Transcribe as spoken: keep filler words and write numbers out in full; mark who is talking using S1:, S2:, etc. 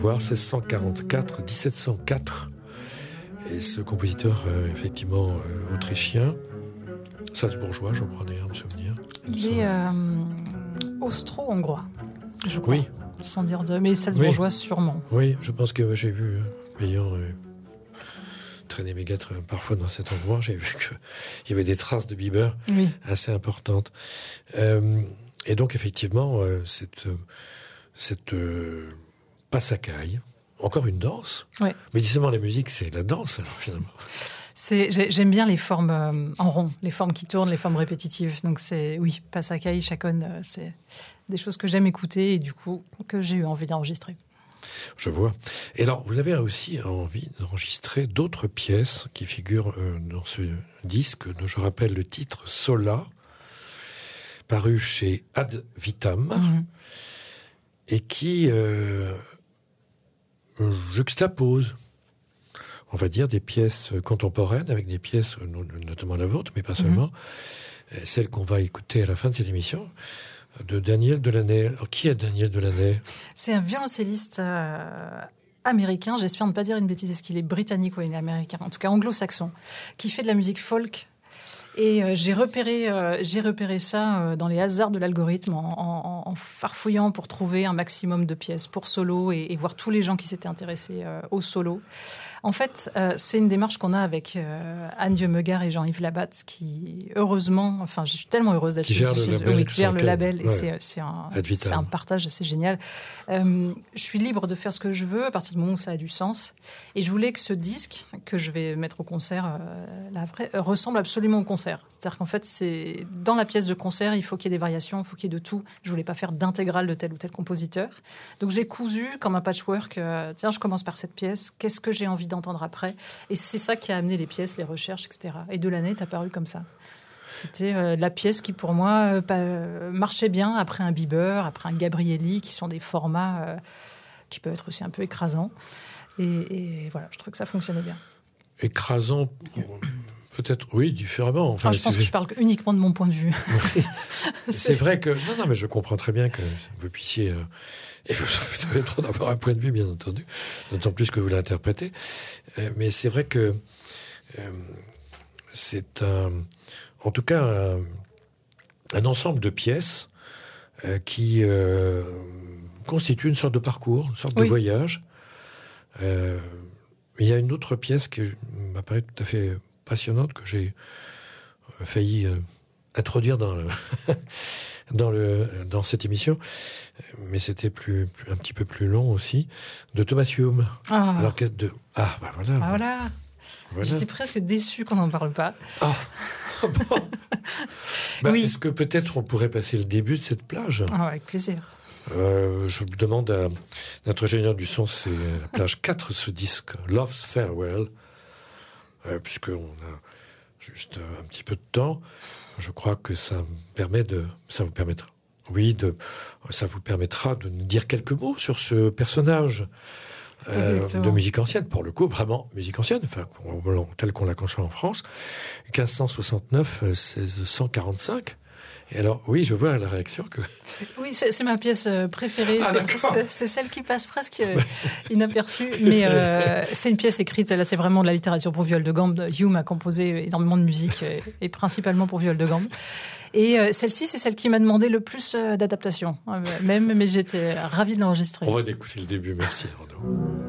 S1: seize cent quarante-quatre à dix-sept cent quatre. Et ce compositeur, euh, effectivement, euh, autrichien, salzbourgeois, je crois d'ailleurs, me souvenir.
S2: Il est euh, austro-hongrois, je crois.
S1: Oui.
S2: Sans dire de... Mais salzbourgeois, oui. Sûrement.
S1: Oui, je pense que j'ai vu, euh, ayant euh, traîné mes guêtres euh, parfois dans cet endroit, j'ai vu qu'il y avait des traces de Bieber oui. assez importantes. Euh, et donc, effectivement, euh, cette, cette euh, Passacaille, encore une danse.
S2: Ouais.
S1: Mais justement, la musique, c'est la danse, alors, finalement.
S2: C'est, j'aime bien les formes euh, en rond, les formes qui tournent, les formes répétitives. Donc, c'est, oui, Passacaille, Chaconne, euh, c'est des choses que j'aime écouter et du coup, que j'ai eu envie d'enregistrer.
S1: Je vois. Et alors, vous avez aussi envie d'enregistrer d'autres pièces qui figurent euh, dans ce disque, dont je rappelle le titre Sola, paru chez Ad Vitam, mm-hmm. et qui euh, juxtapose, on va dire, des pièces contemporaines avec des pièces, notamment la vôtre, mais pas seulement, mm-hmm. celle qu'on va écouter à la fin de cette émission, de Daniel Delaney. Alors, qui est Daniel Delaney ?
S2: C'est un violoncelliste euh, américain, j'espère ne pas dire une bêtise, est-ce qu'il est britannique ou il est américain, en tout cas anglo-saxon, qui fait de la musique folk. Et euh, j'ai repéré, euh, j'ai repéré ça euh, dans les hasards de l'algorithme, en, en, en farfouillant pour trouver un maximum de pièces pour solo et, et voir tous les gens qui s'étaient intéressés euh, au solo. En fait, euh, c'est une démarche qu'on a avec euh, Anne Dieu-Megard et Jean-Yves Labatte, qui, heureusement, enfin, je suis tellement heureuse d'être
S1: qui gère le label,
S2: oui, qui gère le label
S1: ouais.
S2: et c'est, c'est, un, c'est un partage assez génial. Euh, je suis libre de faire ce que je veux à partir du moment où ça a du sens. Et je voulais que ce disque, que je vais mettre au concert euh, là après, euh, ressemble absolument au concert. C'est-à-dire qu'en fait, c'est dans la pièce de concert, il faut qu'il y ait des variations, il faut qu'il y ait de tout. Je voulais pas faire d'intégrale de tel ou tel compositeur. Donc j'ai cousu comme un patchwork. Euh, tiens, je commence par cette pièce. Qu'est-ce que j'ai envie d'entendre après ? Et c'est ça qui a amené les pièces, les recherches, et cetera. Et Delaney est apparu comme ça. C'était euh, la pièce qui, pour moi, euh, euh, marchait bien après un Bieber, après un Gabrieli, qui sont des formats euh, qui peuvent être aussi un peu écrasants. Et, et voilà, je trouve que ça fonctionnait bien.
S1: Écrasant, peut-être, oui, différemment. Enfin,
S2: ah, je pense que je parle uniquement de mon point de vue.
S1: Oui. c'est... c'est vrai que... Non, non, mais je comprends très bien que vous puissiez... Euh... Et vous avez le droit d'avoir un point de vue, bien entendu, d'autant plus que vous l'interprétez. Euh, mais c'est vrai que euh, c'est un, en tout cas un, un ensemble de pièces euh, qui euh, constitue une sorte de parcours, une sorte oui. de voyage. Euh, il y a une autre pièce qui m'apparaît tout à fait passionnante que j'ai failli euh, introduire dans le dans le dans cette émission, mais c'était plus, plus un petit peu plus long aussi, de Thomas Hume.
S2: Ah.
S1: Alors que de ah bah voilà.
S2: Ah, voilà. voilà. J'étais presque déçue qu'on n'en parle pas.
S1: Ah. Bon. bah,
S2: oui.
S1: Est-ce que peut-être on pourrait passer le début de cette plage ?
S2: Ah, avec plaisir.
S1: Euh, je demande à notre ingénieur du son, c'est la plage quatre de ce disque, Love's Farewell, euh, puisqu'on a juste un petit peu de temps. Je crois que ça me permet de, ça vous permettra, oui, de, ça vous permettra de nous dire quelques mots sur ce personnage euh, de musique ancienne, pour le coup, vraiment musique ancienne, enfin, telle qu'on la conçoit en France, quinze cent soixante-neuf à seize cent quarante-cinq. Et alors, oui, je vois la réaction que...
S2: Oui, c'est, c'est ma pièce préférée.
S1: Ah,
S2: c'est, c'est, c'est celle qui passe presque inaperçue. Mais euh, c'est une pièce écrite, là, c'est vraiment de la littérature pour viol de gambe. Hume a composé énormément de musique, et, et principalement pour viol de gambe. Et euh, celle-ci, c'est celle qui m'a demandé le plus euh, d'adaptation. Euh, même, mais j'étais ravie de l'enregistrer.
S1: On va écouter le début. Merci, Arnaud.